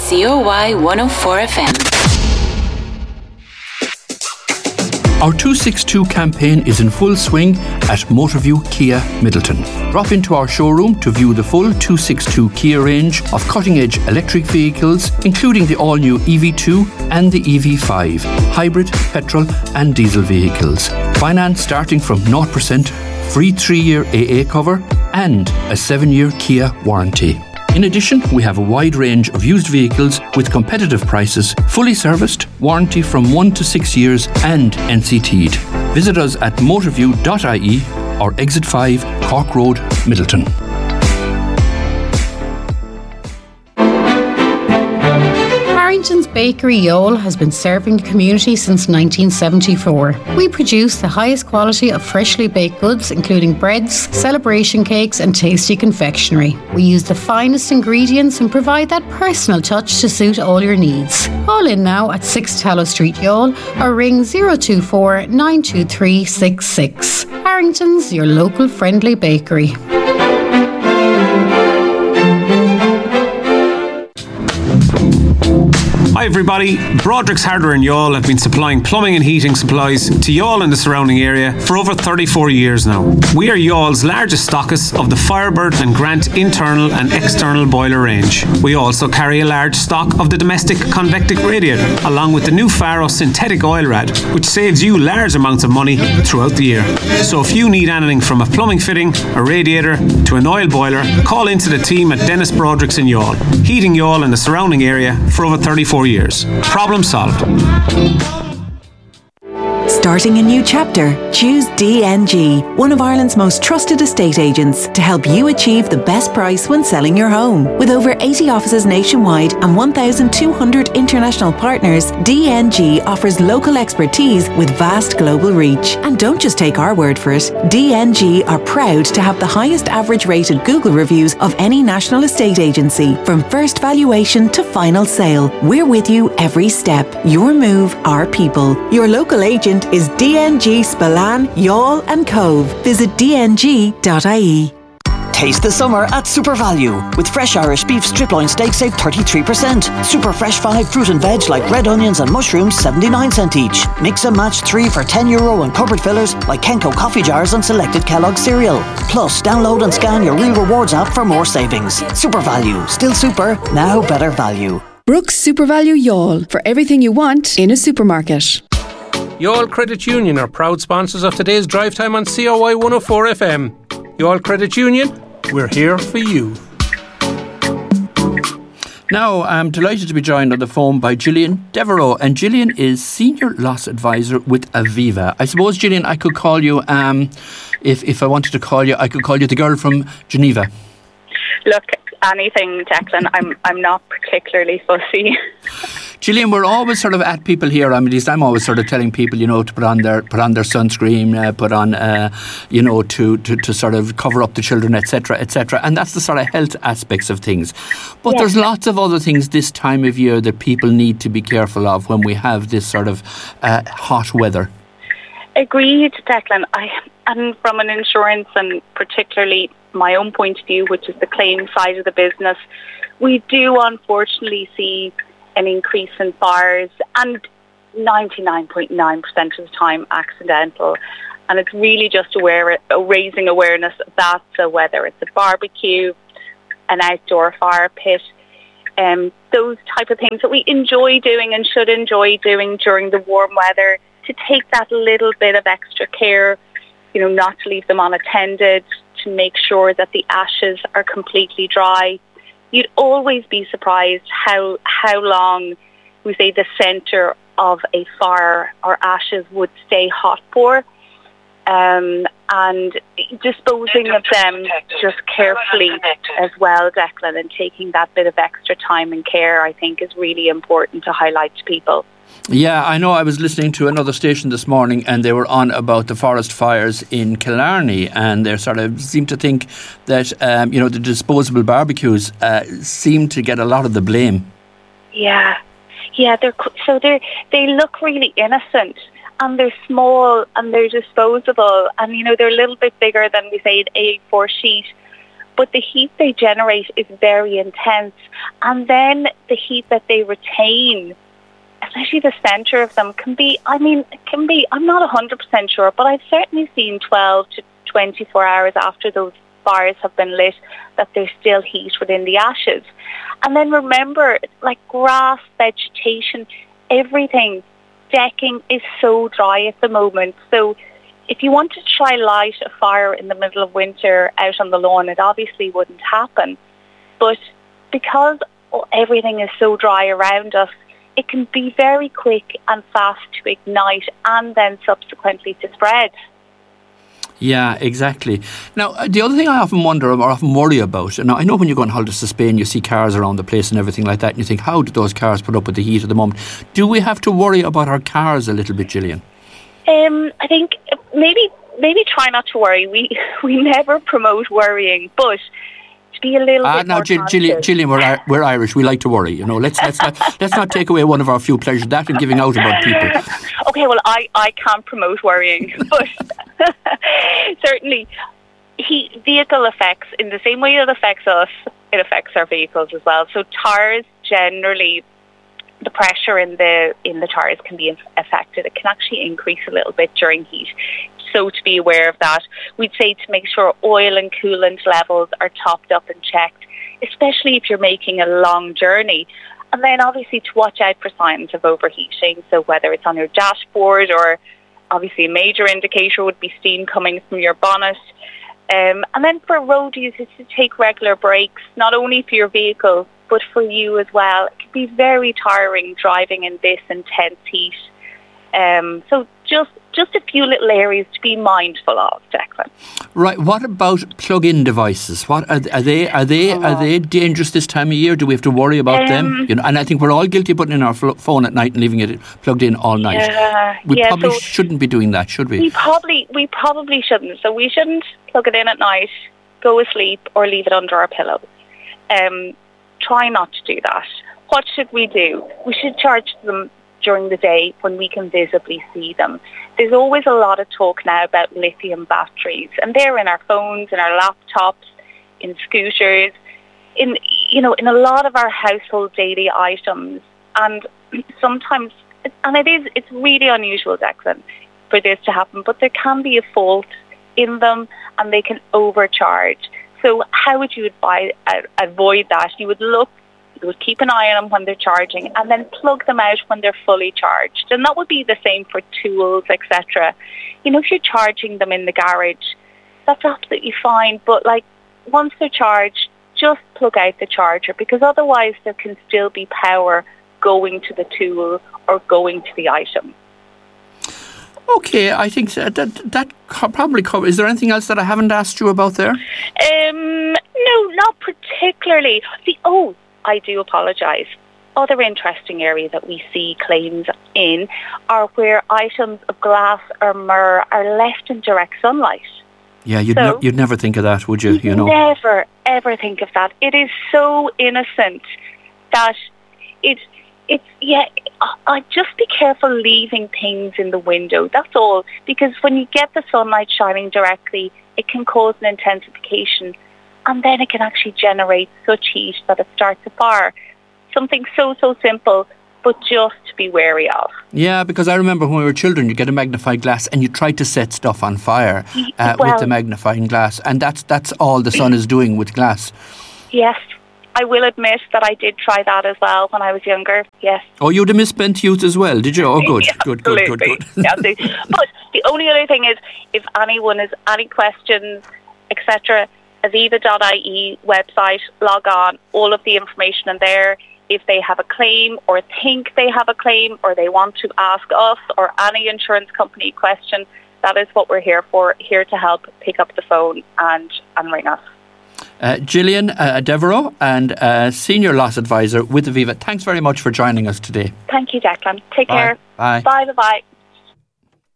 COY 104 FM. Our 262 campaign is in full swing at Motorview Kia Middleton. Drop into our showroom to view the full 262 Kia range of cutting-edge electric vehicles, including the all-new EV2 and the EV5, hybrid, petrol and diesel vehicles. Finance starting from 0%, free 3-year AA cover and a 7-year Kia warranty. In addition, we have a wide range of used vehicles with competitive prices, fully serviced, warranty from 1 to 6 years and NCT'd. Visit us at motorview.ie or Exit 5, Cork Road, Middleton. Harrington's Bakery Youghal has been serving the community since 1974. We produce the highest quality of freshly baked goods, including breads, celebration cakes and tasty confectionery. We use the finest ingredients and provide that personal touch to suit all your needs. Call in now at 6 Tallow Street, Youghal, or ring 024 923 66. Harrington's, your local friendly bakery. Hi everybody, Broderick's Hardware in Youghal have been supplying plumbing and heating supplies to Youghal and the surrounding area for over 34 years now. We are Youghal's largest stockists of the Firebird and Grant internal and external boiler range. We also carry a large stock of the domestic convectic radiator, along with the new Faro synthetic oil rad, which saves you large amounts of money throughout the year. So if you need anything from a plumbing fitting, a radiator to an oil boiler, call into the team at Dennis Broderick's in Youghal, heating Youghal and the surrounding area for over 34 years. Problem solved. Starting a new chapter? Choose DNG, one of Ireland's most trusted estate agents, to help you achieve the best price when selling your home. With over 80 offices nationwide and 1,200 international partners, DNG offers local expertise with vast global reach. And don't just take our word for it. DNG are proud to have the highest average rated Google reviews of any national estate agency. From first valuation to final sale, we're with you every step. Your move, our people. Your local agent is DNG Spillane, Youghal and Cove. Visit dng.ie. Taste the summer at Super Value. With fresh Irish beef strip loin steak, save 33%. Super fresh 5 fruit and veg like red onions and mushrooms, 79 cent each. Mix and match 3 for €10 and cupboard fillers like Kenco coffee jars and selected Kellogg cereal. Plus, download and scan your Real Rewards app for more savings. Super Value. Still super, now better value. Brooks Super Value Youghal. For everything you want in a supermarket. Youghal Credit Union are proud sponsors of today's drive time on COY 104 FM. Youghal Credit Union, we're here for you. Now, I'm delighted to be joined on the phone by Gillian Devereaux, and Gillian is Senior Loss Advisor with Aviva. I suppose, Gillian, I could call you, if I wanted to call you, I could call you the girl from Geneva. Look, anything, Declan. I'm not particularly fussy. Gillian, we're always sort of at people here. I mean, at least I'm always sort of telling people, to put on their sunscreen, put on, to sort of cover up the children, etc., etc. And that's the sort of health aspects of things. But there's lots of other things this time of year that people need to be careful of when we have this sort of hot weather. Agreed, Declan. And from an insurance and particularly my own point of view, which is the claim side of the business, we do unfortunately see an increase in fires, and 99.9% of the time accidental. And it's really just raising awareness of that. So whether it's a barbecue, an outdoor fire pit, those type of things that we enjoy doing and should enjoy doing during the warm weather, to take that little bit of extra care, not to leave them unattended, to make sure that the ashes are completely dry. You'd always be surprised how long, we say, the centre of a fire or ashes would stay hot for. And disposing of them just carefully as well, Declan, and taking that bit of extra time and care, I think, is really important to highlight to people. Yeah, I know. I was listening to another station this morning and they were on about the forest fires in Killarney, and they sort of seem to think that, the disposable barbecues seem to get a lot of the blame. Yeah, they look really innocent, and they're small and they're disposable, and, they're a little bit bigger than, we say, an A4 sheet. But the heat they generate is very intense, And then the heat that they retain, especially the centre of them, can be, I'm not 100% sure, but I've certainly seen 12 to 24 hours after those fires have been lit that there's still heat within the ashes. And then remember, like grass, vegetation, everything, decking is so dry at the moment. So if you want to try light a fire in the middle of winter out on the lawn, it obviously wouldn't happen. But because everything is so dry around us, it can be very quick and fast to ignite and then subsequently to spread. Yeah, exactly. Now, the other thing I often wonder or often worry about, and I know when you go on holidays to Spain, you see cars around the place and everything like that, and you think, how do those cars put up with the heat at the moment? Do we have to worry about our cars a little bit, Gillian? I think maybe try not to worry. We never promote worrying, but to be a little bit more conscious. Gillian, we're Irish. We like to worry. You know, let's not take away one of our few pleasures, that and giving out about people. Okay, well, I can't promote worrying, but certainly vehicle effects, in the same way it affects us, it affects our vehicles as well. So tires generally, the pressure in the tires can be affected. It can actually increase a little bit during heat. So to be aware of that, we'd say to make sure oil and coolant levels are topped up and checked, especially if you're making a long journey. And then obviously to watch out for signs of overheating. So whether it's on your dashboard or obviously a major indicator would be steam coming from your bonnet. And then for road users to take regular breaks, not only for your vehicle, but for you as well. It can be very tiring driving in this intense heat. So just a few little areas to be mindful of, Declan. Right. What about plug-in devices? What are they dangerous this time of year? Do we have to worry about them? You know, and I think we're all guilty of putting in our phone at night and leaving it plugged in all night. We probably shouldn't be doing that, should we? We probably shouldn't. So we shouldn't plug it in at night, go asleep, or leave it under our pillows. Try not to do that. What should we do? We should charge them during the day when we can visibly see them. There's always a lot of talk now about lithium batteries, and they're in our phones, in our laptops, in scooters, in a lot of our household daily items. And sometimes, it's really unusual, Declan, for this to happen, but there can be a fault in them and they can overcharge. So how would you avoid that? You would keep an eye on them when they're charging and then plug them out when they're fully charged. And that would be the same for tools, etc. You know, if you're charging them in the garage, that's absolutely fine. But once they're charged, just plug out the charger, because otherwise there can still be power going to the tool or going to the item. Okay, I think that probably covers. Is there anything else that I haven't asked you about there? No, not particularly. I do apologise. Other interesting area that we see claims in are where items of glass or mirror are left in direct sunlight. Yeah, you'd never think of that, would you? You know, never ever think of that. It is so innocent that just be careful leaving things in the window. That's all, because when you get the sunlight shining directly, it can cause an intensification. And then it can actually generate such heat that it starts a fire. Something so simple, but just to be wary of. Yeah, because I remember when we were children, you get a magnifying glass and you try to set stuff on fire with the magnifying glass. And that's all the sun is doing with glass. Yes, I will admit that I did try that as well when I was younger, yes. Oh, you had a misspent youth as well, did you? Oh, good, yeah, good. Yeah, but the only other thing is, if anyone has any questions, etc., Aviva.ie website, log on, all of the information in there. If they have a claim or think they have a claim or they want to ask us or any insurance company question, that is what we're here for, here to help. Pick up the phone and ring us. Gillian Devereux, and Senior Loss Advisor with Aviva. Thanks very much for joining us today. Thank you, Declan. Take care. Bye. Bye.